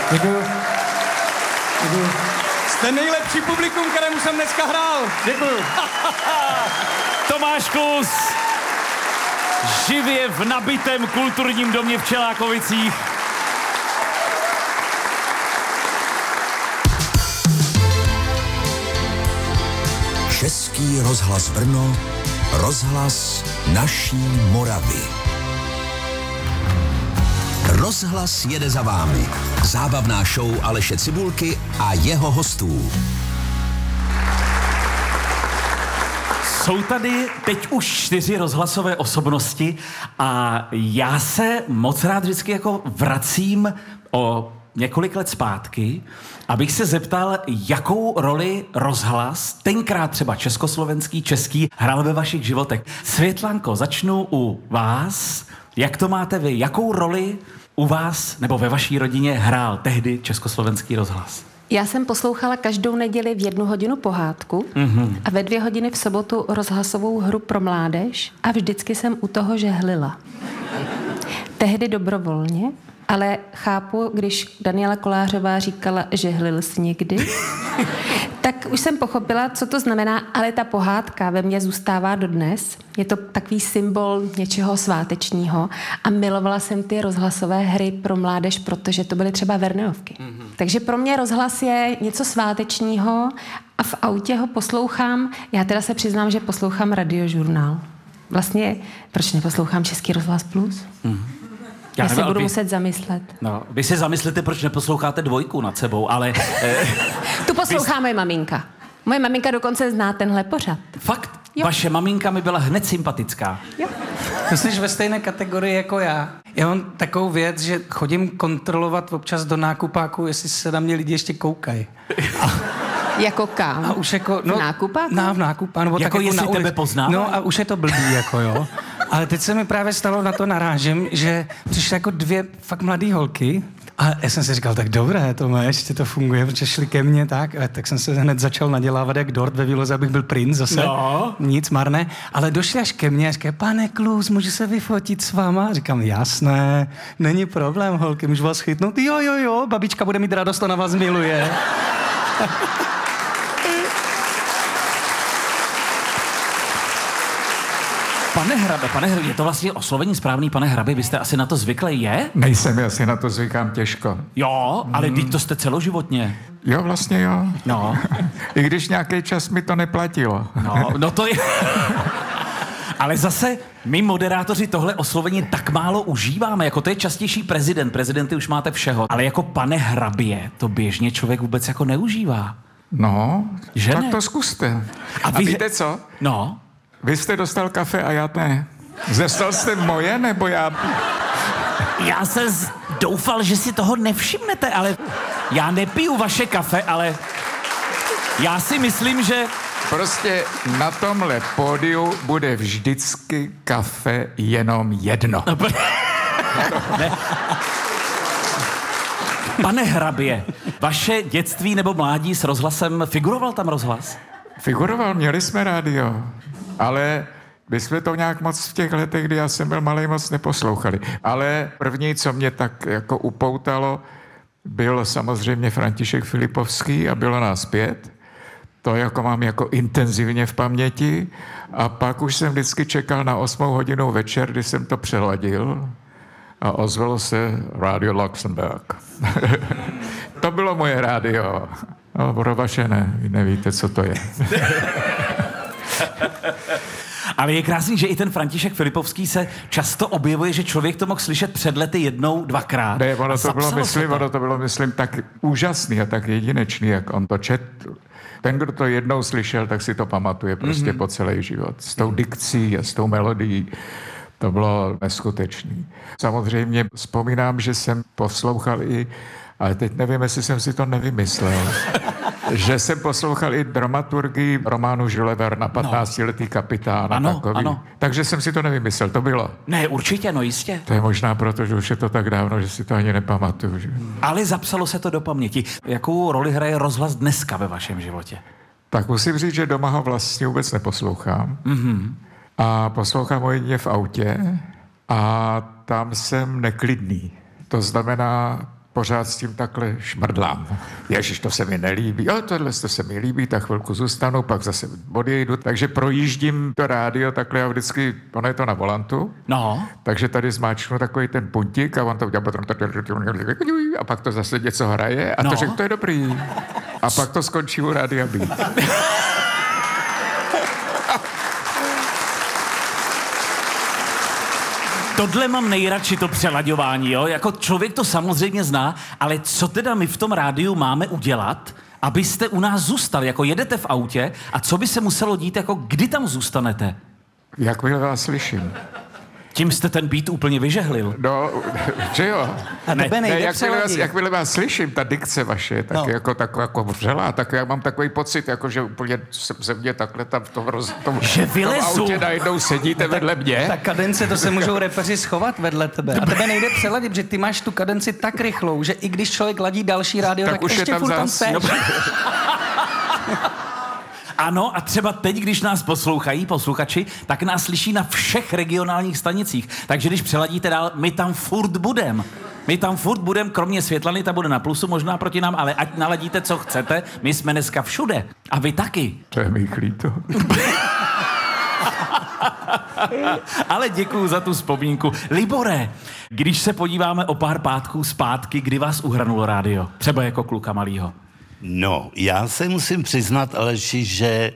Děkuju. Jste nejlepší publikum, kterému jsem dneska hrál. Děkuju. Tomáš Klus, živě v nabitém kulturním domě v Čelákovicích. Český rozhlas Brno, rozhlas naší Moravy. Rozhlas jede za vámi. Zábavná show Aleše Cibulky a jeho hostů. Jsou tady teď už 4 rozhlasové osobnosti a já se moc rád vždycky jako vracím o několik let zpátky, abych se zeptal, jakou roli rozhlas, tenkrát třeba československý, český, hrál ve vašich životech. Světlanko, začnu u vás. Jak to máte vy? Jakou roli u vás nebo ve vaší rodině hrál tehdy československý rozhlas? Já jsem poslouchala každou neděli v 1 hodinu pohádku a ve 2 hodiny v sobotu rozhlasovou hru pro mládež a vždycky jsem u toho žehlila. Tehdy dobrovolně, ale chápu, když Daniela Kolářová říkala, žehlil jsi někdy, tak už jsem pochopila, co to znamená, ale ta pohádka ve mně zůstává dodnes. Je to takový symbol něčeho svátečního a milovala jsem ty rozhlasové hry pro mládež, protože to byly třeba Verneovky. Takže pro mě rozhlas je něco svátečního a v autě ho poslouchám. Já teda se přiznám, že poslouchám Radiožurnál. Vlastně, proč neposlouchám Český rozhlas Plus? Já se budu muset zamyslet. No, vy si zamyslete, proč neposloucháte 2 nad sebou, ale... Tu poslouchá moje maminka. Moje maminka dokonce zná tenhle pořad. Fakt? Jo. Vaše maminka mi byla hned sympatická. Jo. To jsi ve stejné kategorii jako já. Já mám takovou věc, že chodím kontrolovat občas do nákupáku, jestli se na mě lidi ještě koukají. Jako kam? A už jako... V nákupáku? V nákupáku. Jako jestli tebe poznám? No a už je to blbý, jako jo. Ale teď se mi právě stalo, na to narážím, že přišly jako 2 fakt mladý holky a já jsem si říkal, tak dobré, to má, ještě to funguje, protože šli ke mně tak jsem se hned začal nadělávat jak dort ve výloze, abych byl princ zase. No. Nic marné, ale došli až ke mně a říkají, pane Klus, můžu se vyfotit s váma? Říkám, jasné, není problém, holky, můžu vás chytnout? Jo, babička bude mít radost, ona vás miluje. Pane Hrabe, je to vlastně oslovení správný, pane Hrabe, vy jste asi na to zvyklý, je? Nejsem, já si na to zvykám těžko. Jo, ale teď to jste celoživotně. Jo, vlastně jo. No. I když nějaký čas mi to neplatilo. No to je... Ale zase my moderátoři tohle oslovení tak málo užíváme, jako to je častější prezident. Prezidenty už máte všeho, ale jako pane Hrabě to běžně člověk vůbec jako neužívá. No, že tak ne? to zkuste. A A víte co? No. Vy jste dostal kafe a já ne. Dostal jste moje, nebo já... Já se doufal, že si toho nevšimnete, ale já nepiju vaše kafe, ale já si myslím, že... Prostě na tomhle pódiu bude vždycky kafe jenom jedno. Ne. Pane Hrabě, vaše dětství nebo mládí s rozhlasem, figuroval tam rozhlas? Figuroval, měli jsme rádio, ale my jsme to nějak moc v těch letech, kdy já jsem byl malej, moc neposlouchali. Ale první, co mě tak jako upoutalo, byl samozřejmě František Filipovský a bylo nás 5. To jako mám jako intenzivně v paměti. A pak už jsem vždycky čekal na 8 hodinu večer, kdy jsem to přeladil a ozvalo se Radio Luxemburg. To bylo moje rádio. No, pro vaše ne, vy nevíte, co to je. Ale je krásný, že i ten František Filipovský se často objevuje, že člověk to mohl slyšet před lety 1, 2krát. Ne, ono to bylo, myslím, tak úžasný a tak jedinečný, jak on to četl. Ten, kdo to jednou slyšel, tak si to pamatuje prostě po celý život. S tou dikcí a s tou melodií. To bylo neskutečný. Samozřejmě vzpomínám, že jsem poslouchal i, ale teď nevím, jestli jsem si to nevymyslel, že jsem poslouchal i dramaturgii románu Jules Verna, 15letý kapitán. Ano. Takže jsem si to nevymyslel, to bylo. Ne, určitě, no jistě. To je možná proto, že už je to tak dávno, že si to ani nepamatuju. Že? Ale zapsalo se to do paměti. Jakou roli hraje rozhlas dneska ve vašem životě? Tak musím říct, že doma ho vlastně vůbec neposlouchám. A poslouchám ho jedině v autě a tam jsem neklidný. To znamená, pořád s tím takhle šmrdlám. Ježiš, to se mi nelíbí. Jo, tohle to se mi líbí, tak chvilku zůstanu, pak zase odjejdu. Takže projíždím to rádio takhle a vždycky, ono je to na volantu. No. Takže tady zmáčknu takový ten puntík a on to udělá a pak to zase něco hraje a to řekl, to je dobrý. A pak to skončí u Rádia Beat. Tohle mám nejradši, to přelaďování, jo? Jako člověk to samozřejmě zná, ale co teda my v tom rádiu máme udělat, abyste u nás zůstali? Jako jedete v autě a co by se muselo dít, jako kdy tam zůstanete? Jakmile vás slyším. Tím jste ten beat úplně vyžehlil. No, že jo. A tebe nejde jakmile vás slyším, ta dikce vaše je taky jako taková jako vřelá, tak já mám takový pocit, jako že úplně se mě takhle tam v tom autě najednou sedíte vedle mě. Ta kadence, to se můžou repeři schovat vedle tebe. A tebe nejde přeladit, že ty máš tu kadenci tak rychlou, že i když člověk ladí další rádio, tak už ještě furt tam seš. Ano, a třeba teď, když nás poslouchají posluchači, tak nás slyší na všech regionálních stanicích. Takže když přeladíte dál, my tam furt budem. My tam furt budem, kromě Světlany, ta bude na plusu, možná proti nám, ale ať naladíte, co chcete, my jsme dneska všude. A vy taky. To je mi líto. Ale děkuju za tu vzpomínku. Libore, když se podíváme o pár pátků zpátky, kdy vás uhranulo rádio? Třeba jako kluka malýho. No, já se musím přiznat, Aleši, že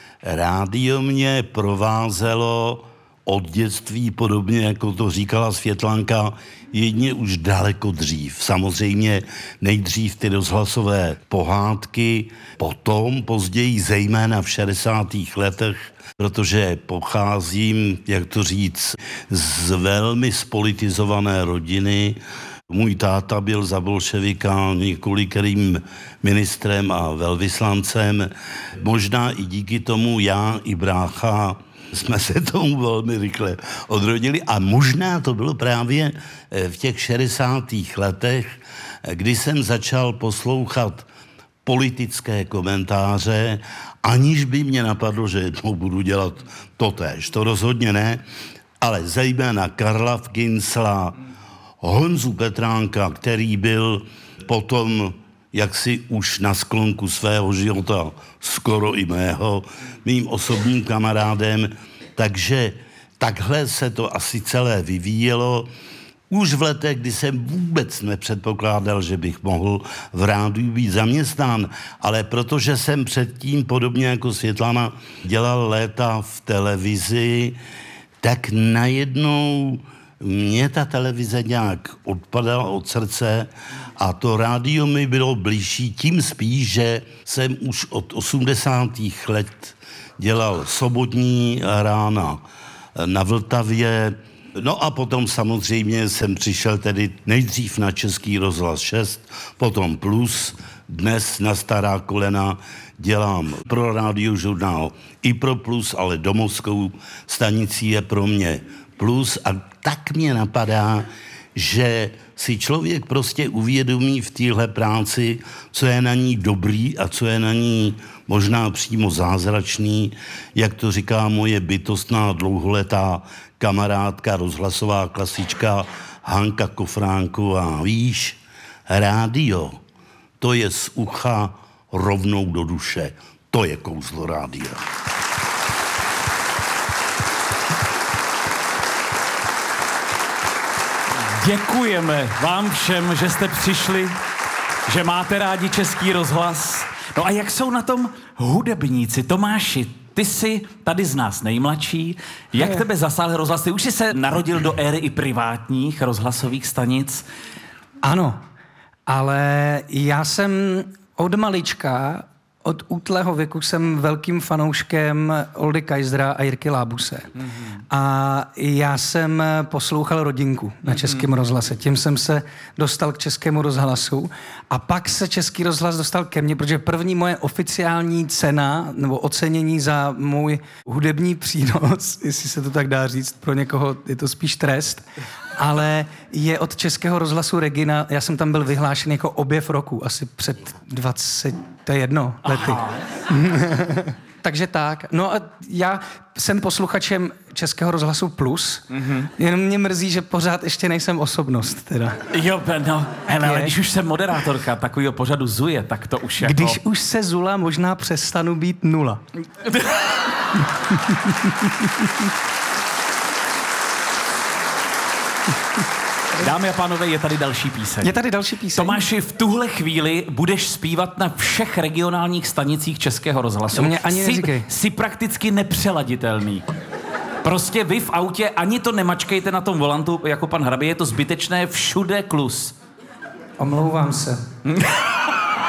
rádio mě provázelo od dětství, podobně jako to říkala Světlanka, jedně už daleko dřív. Samozřejmě nejdřív ty rozhlasové pohádky, potom později zejména v 60. letech, protože pocházím, jak to říct, z velmi spolitizované rodiny. Můj táta byl za bolševika několikrým ministrem a velvyslancem. Možná i díky tomu já i brácha jsme se tomu velmi rychle odrodili a možná to bylo právě v těch 60. letech, kdy jsem začal poslouchat politické komentáře, aniž by mě napadlo, že jednou budu dělat totéž. To rozhodně ne, ale zejména Karla Kincla, Honzu Petránka, který byl potom jaksi už na sklonku svého života, skoro i mého, mým osobním kamarádem, takže takhle se to asi celé vyvíjelo. Už v letech, kdy jsem vůbec nepředpokládal, že bych mohl v rádiu být zaměstnán, ale protože jsem předtím, podobně jako Světlana, dělal léta v televizi, tak najednou mě ta televize nějak odpadala od srdce a to rádio mi bylo blížší, tím spíš, že jsem už od 80. let dělal sobotní rána na Vltavě. No a potom samozřejmě jsem přišel tedy nejdřív na Český rozhlas 6, potom Plus, dnes na stará kolena dělám pro Radiožurnál i pro Plus, ale domovskou stanicí je pro mě Plus a tak mě napadá, že si člověk prostě uvědomí v téhle práci, co je na ní dobrý a co je na ní možná přímo zázračný, jak to říká moje bytostná dlouholetá kamarádka, rozhlasová klasička Hanka Kofránková. Víš, rádio, to je z ucha rovnou do duše. To je kouzlo rádia. Děkujeme vám všem, že jste přišli, že máte rádi Český rozhlas. No a jak jsou na tom hudebníci? Tomáši, ty jsi tady z nás nejmladší. Jak tebe zasáhl rozhlas? Ty už jsi se narodil do éry i privátních rozhlasových stanic. Ano, ale já jsem od malička, od útlého věku jsem velkým fanouškem Oldy Kaisera a Jirky Lábuse. A já jsem poslouchal Rodinku na Českém rozhlase. Tím jsem se dostal k Českému rozhlasu. A pak se Český rozhlas dostal ke mně, protože první moje oficiální cena nebo ocenění za můj hudební přínos, jestli se to tak dá říct, pro někoho je to spíš trest, ale je od Českého rozhlasu Regina. Já jsem tam byl vyhlášen jako objev roku, asi před 21 lety. takže tak. No a já jsem posluchačem Českého rozhlasu Plus, jenom mě mrzí, že pořád ještě nejsem osobnost teda. Jo, no, hele, ale když už jsem moderátorka takového pořadu Zuje, tak to už jako... Když už se Zula, možná přestanu být 0. Dámy a pánové, je tady další píseň. Je tady další píseň. Tomáši, v tuhle chvíli budeš zpívat na všech regionálních stanicích Českého rozhlasu. To mě ani neříkej. Jsi prakticky nepřeladitelný. Prostě vy v autě ani to nemačkejte na tom volantu jako pan Hrabě, je to zbytečné, všude klus. Omlouvám se.